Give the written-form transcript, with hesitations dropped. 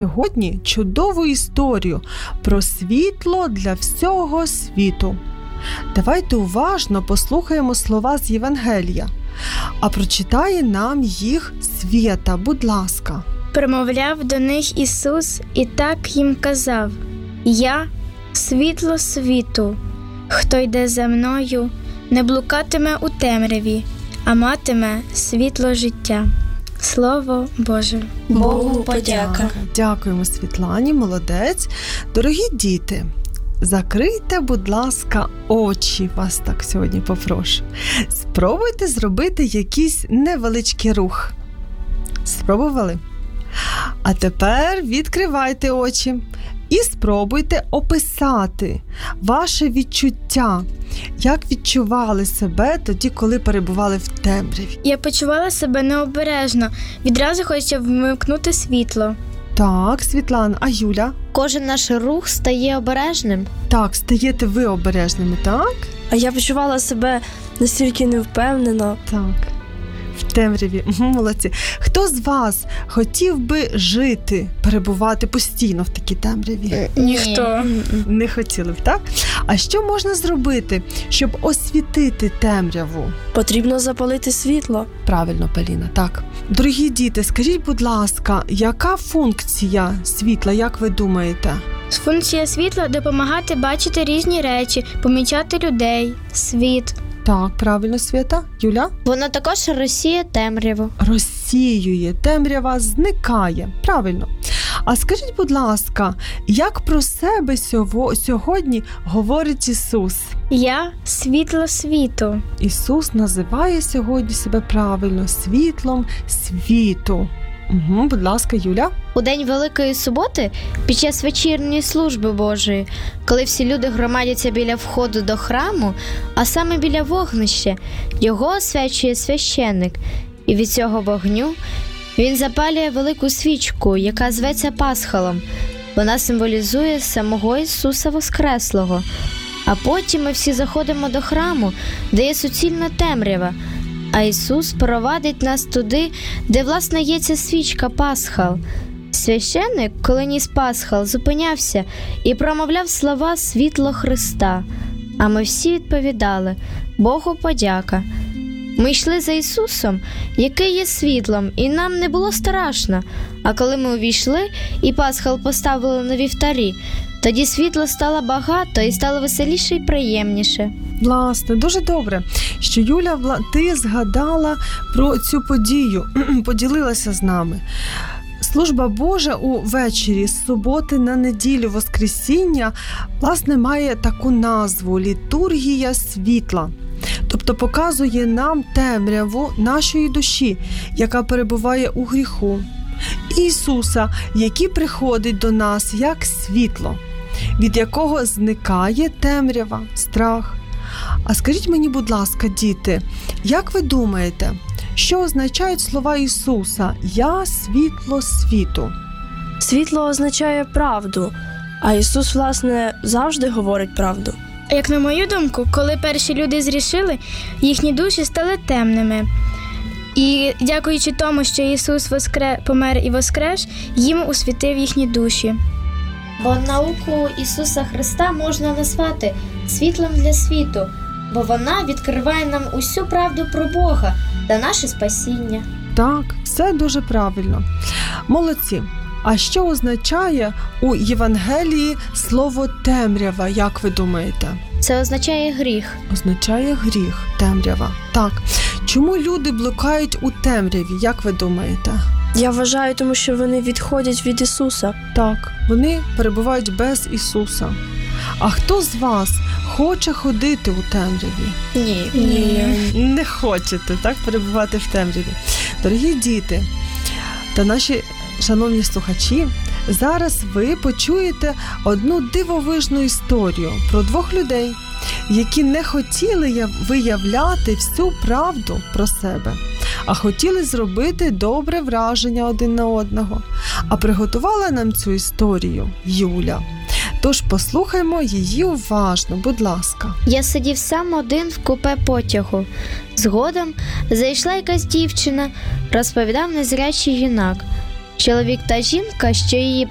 Сьогодні чудову історію про світло для всього світу. Давайте уважно послухаємо слова з Євангелія, а прочитає нам їх Свєта, будь ласка. Промовляв до них Ісус і так їм казав: «Я – світло світу. Хто йде за мною, не блукатиме у темряві, а матиме світло життя». Слово Боже. Богу подяка. Дякуємо Світлані, молодець. Дорогі діти, закрийте, будь ласка, очі, вас так сьогодні попрошу. Спробуйте зробити якийсь невеличкий рух. Спробували? А тепер відкривайте очі і спробуйте описати ваше відчуття. Як відчували себе тоді, коли перебували в темряві? Я почувала себе необережно. Відразу хочеться вмикнути світло. Так, Світлана, а Юля? Кожен наш рух стає обережним. Так, стаєте ви обережними, так? А я почувала себе настільки невпевнено. Так, в темряві. Молодці. Хто з вас хотів би жити, перебувати постійно в такій темряві? Ніхто. Не хотіли б, так? А що можна зробити, щоб освітити темряву? Потрібно запалити світло. Правильно, Поліна, так. Дорогі діти, скажіть, будь ласка, яка функція світла, як ви думаєте? Функція світла – допомагати бачити різні речі, помічати людей, світ. Так, правильно, Свята. Юля? Воно також розсіє темряву. Розсіює, темрява зникає. Правильно. А скажіть, будь ласка, як про себе сьогодні говорить Ісус? Я – світло світу. Ісус називає сьогодні себе правильно світлом світу. Будь ласка, Юля. У день Великої Суботи, під час вечірньої служби Божої, коли всі люди громадяться біля входу до храму, а саме біля вогнища, його освячує священник. І від цього вогню він запалює велику свічку, яка зветься Пасхалом. Вона символізує самого Ісуса Воскреслого. А потім ми всі заходимо до храму, де є суцільна темрява, а Ісус провадить нас туди, де, власне, є ця свічка Пасхал. Священник, коли ніс Пасхал, зупинявся і промовляв слова «Світло Христа». А ми всі відповідали «Богу подяка». Ми йшли за Ісусом, який є світлом, і нам не було страшно. А коли ми увійшли і Пасхал поставили на вівтарі, тоді світло стало багато і стало веселіше і приємніше. Власне, дуже добре, що Юля, ти згадала про цю подію, поділилася з нами. Служба Божа увечері з суботи на неділю Воскресіння, власне, має таку назву – літургія світла. Тобто показує нам темряву нашої душі, яка перебуває у гріху. Ісуса, який приходить до нас як світло, від якого зникає темрява, страх. А скажіть мені, будь ласка, діти, як ви думаєте, що означають слова Ісуса «Я – світло світу»? Світло означає правду, а Ісус, власне, завжди говорить правду. Як на мою думку, коли перші люди зрішили, їхні душі стали темними. І дякуючи тому, що Ісус помер і воскрес, їм освітив їхні душі. Бо науку Ісуса Христа можна назвати світлом для світу, бо вона відкриває нам усю правду про Бога та наше спасіння. Так, все дуже правильно. Молодці. А що означає у Євангелії слово «темрява», як ви думаєте? Це означає гріх. Означає гріх, темрява. Так. Чому люди блукають у темряві, як ви думаєте? Я вважаю, тому що вони відходять від Ісуса. Так, вони перебувають без Ісуса. А хто з вас хоче ходити у темряві? Ні. Не хочете, так, перебувати в темряві. Дорогі діти та наші шановні слухачі, зараз ви почуєте одну дивовижну історію про двох людей, які не хотіли виявляти всю правду про себе, а хотіли зробити добре враження один на одного. А приготувала нам цю історію Юля. Тож послухаймо її уважно, будь ласка. Я сидів сам один в купе потягу. Згодом зайшла якась дівчина, розповідав незрячий юнак. Чоловік та жінка, що її